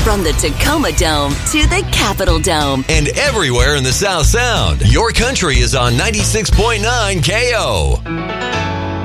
From the Tacoma Dome to the Capitol Dome. And everywhere in the South Sound, your country is on 96.9 KO.